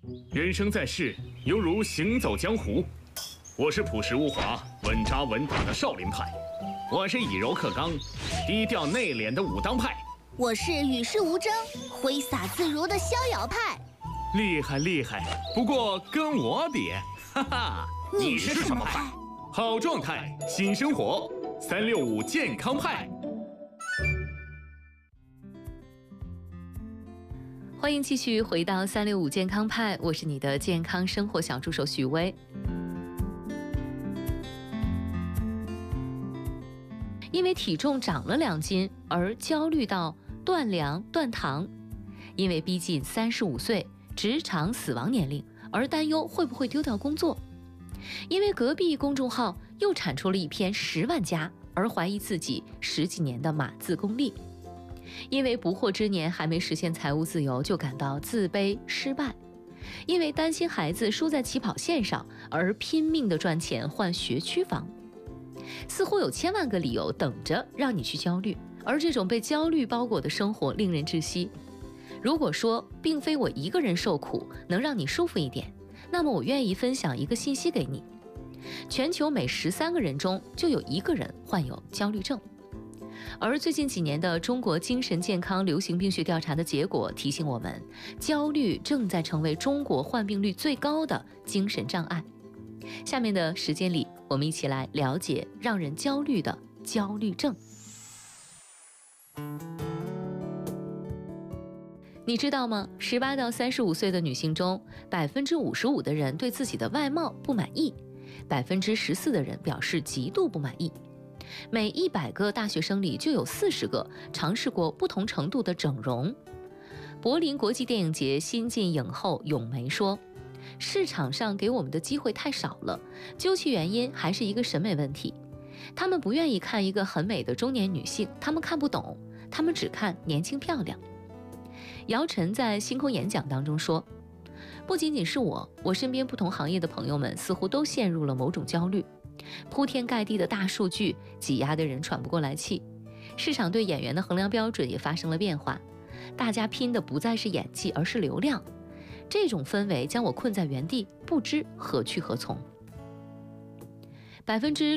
人生在世，犹如行走江湖。我是朴实无华、稳扎稳打的少林派，我是以柔克刚、低调内敛的武当派， 我是与世无争、挥洒自如的逍遥派。 厉害厉害，不过跟我比，哈哈， 你是什么派？ 好状态，新生活，365健康派。 欢迎继续回到365健康派，我是你的健康生活小助手许巍。因为体重长了2斤而焦虑到断粮断糖，因为逼近35岁职场死亡年龄而担忧会不会丢掉工作，因为隔壁公众号又产出了一篇10万加而怀疑自己10几年的码字功力，因为不惑之年还没实现财务自由就感到自卑失败，因为担心孩子输在起跑线上而拼命地赚钱换学区房。似乎有千万个理由等着让你去焦虑，而这种被焦虑包裹的生活令人窒息。如果说并非我一个人受苦能让你舒服一点，那么我愿意分享一个信息给你：全球每13个人中就有1个人患有焦虑症。而最近几年的中国精神健康流行病学调查的结果提醒我们，焦虑正在成为中国患病率最高的精神障碍。下面的时间里，我们一起来了解让人焦虑的焦虑症。你知道吗？18到35岁的女性中，55%的人对自己的外貌不满意，14%的人表示极度不满意。每100个大学生里就有40个尝试过不同程度的整容。柏林国际电影节新晋影后咏梅说，市场上给我们的机会太少了，究其原因还是一个审美问题。他们不愿意看一个很美的中年女性，他们看不懂，他们只看年轻漂亮。姚晨在星空演讲当中说，不仅仅是我身边不同行业的朋友们似乎都陷入了某种焦虑。铺天盖地的大数据挤压的人喘不过来气，市场对演员的衡量标准也发生了变化，大家拼的不再是演技，而是流量。这种氛围将我困在原地，不知何去何从。